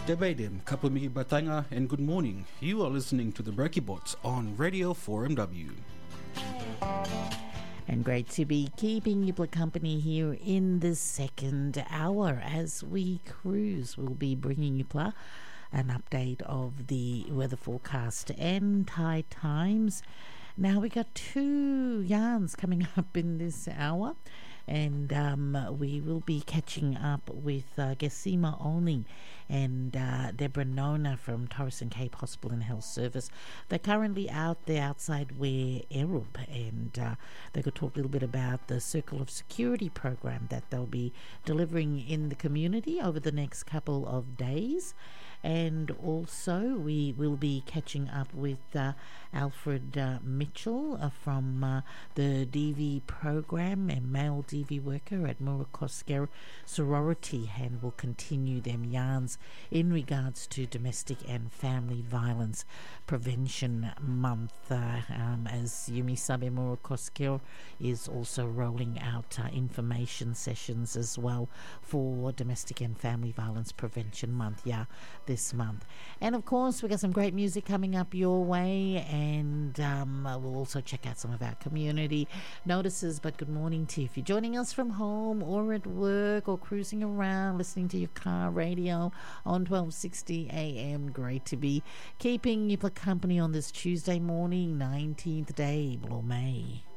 Debedem, Kapamigi Batanga, and good morning. You are listening to the Breakybots on Radio 4MW. And great to be keeping you company here in the second hour as we cruise. We'll be bringing you an update of the weather forecast and tide times. Now we got two yarns coming up in this hour, and we will be catching up with Gesima Olney and Deborah Nona from Torres and Cape Hospital and Health Service. They're currently out there outside Ware Erub, and they could talk a little bit about the Circle of Security program that they'll be delivering in the community over the next couple of days. And also we will be catching up with Alfred Mitchell from the DV program, a male DV worker at Murukosker Sorority, and will continue them yarns in regards to Domestic and Family Violence Prevention Month, as Yumi Sabe Murukosker is also rolling out information sessions as well for Domestic and Family Violence Prevention Month this month. And of course we got some great music coming up your way, and we'll also check out some of our community notices. But good morning to you if you're joining us from home or at work or cruising around listening to your car radio on 1260 AM. Great to be keeping you company on this Tuesday morning, 19th day of May.